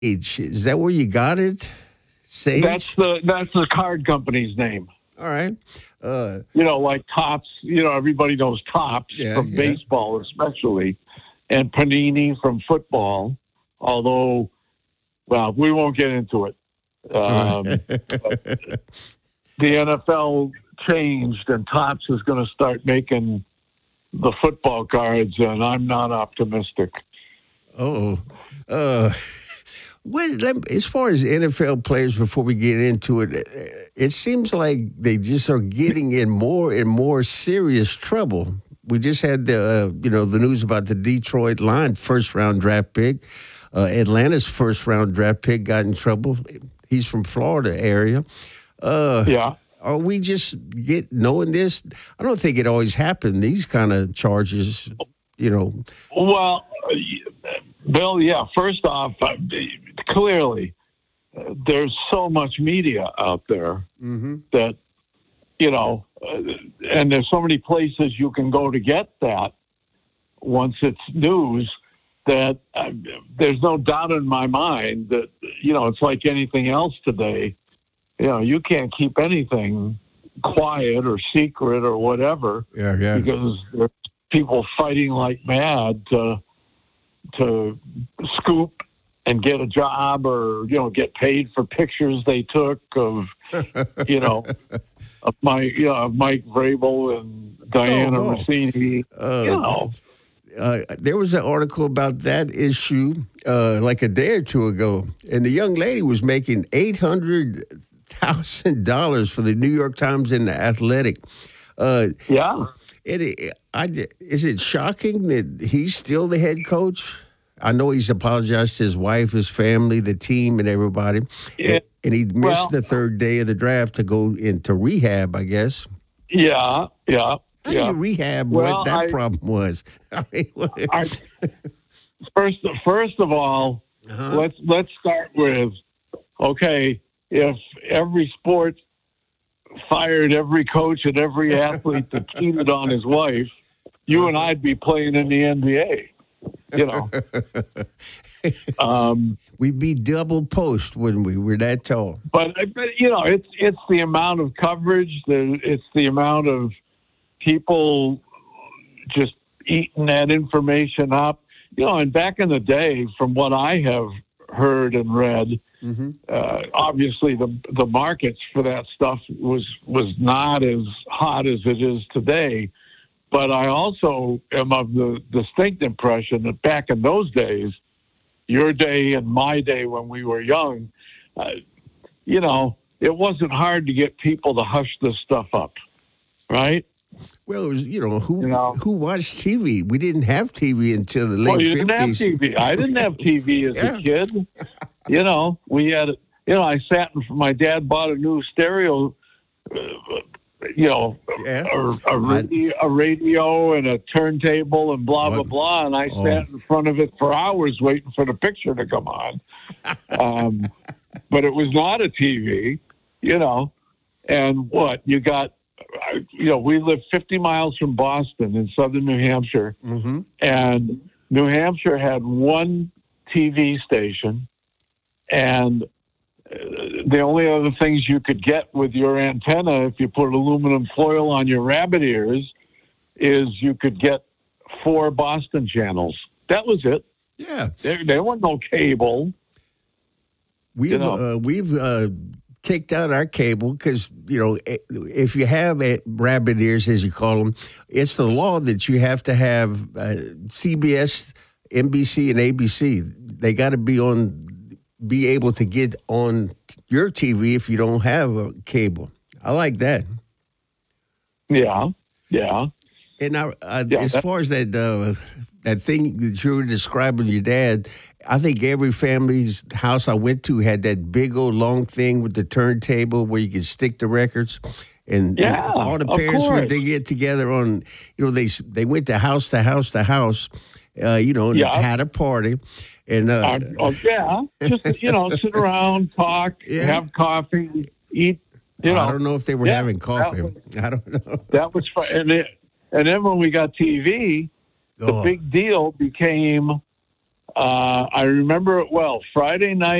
Is that where you got it? That's Sage? the card company's name. All right. Like Tops. Everybody knows Tops Yeah, from yeah. baseball, especially, and Panini from football. Although, well, we won't get into it. Um, the NFL changed, and Tops is going to start making the football cards, and I'm not optimistic. Oh, uh, as far as NFL players, before we get into it, it seems like they just are getting in more and more serious trouble. We just had the news about the Detroit Lions first round draft pick. Atlanta's first round draft pick got in trouble. He's from Florida area. Yeah. Are we just knowing this? I don't think it always happened. These kind of charges, you know. Well, Bill, yeah, first off, clearly, there's so much media out there that, and there's so many places you can go to get that once it's news that there's no doubt in my mind that, it's like anything else today. You can't keep anything quiet or secret or whatever. Yeah. Because there's people fighting like mad to scoop and get a job or, get paid for pictures they took of, of Mike Vrabel and Diana Rossini, There was an article about that issue like a day or two ago, and the young lady was making $800,000 for the New York Times and the Athletic. Yeah. Is it shocking that he's still the head coach? I know he's apologized to his wife, his family, the team, and everybody. Yeah. And he missed the third day of the draft to go into rehab, I guess. Yeah. How do you rehab what that problem was? First of all, let's start with, okay, if every sport fired every coach and every athlete that cheated on his wife, you and I'd be playing in the NBA. We'd be double post, wouldn't we? We're that tall. But it's the amount of coverage, it's the amount of people just eating that information up. And back in the day, from what I have heard and read, obviously the markets for that stuff was not as hot as it is today. But I also am of the distinct impression that back in those days, your day and my day when we were young, it wasn't hard to get people to hush this stuff up, right? Well, it was, who watched TV? We didn't have TV until the late 50s. You didn't have TV. I didn't have TV as a kid. We had, I sat and my dad bought a new stereo, a radio and a turntable and blah, blah, blah. And I sat in front of it for hours waiting for the picture to come on. But it was not a TV, and what you got, we lived 50 miles from Boston in southern New Hampshire, and New Hampshire had one TV station, and the only other things you could get with your antenna, if you put aluminum foil on your rabbit ears, is you could get 4 Boston channels. That was it. Yeah. There was no cable. We've kicked out our cable because, if you have rabbit ears, as you call them, it's the law that you have to have CBS, NBC, and ABC. They got to be able to get on your TV if you don't have a cable. I like that. Yeah. And as far as that thing that you were describing your dad, I think every family's house I went to had that big old long thing with the turntable where you could stick the records. And all the parents would they get together on, they went to house to house to house, and had a party. And just sit around, talk, have coffee, eat. I don't know if they were having coffee. I don't know. That was fun. And then when we got TV, the big deal became I remember it well. Friday night.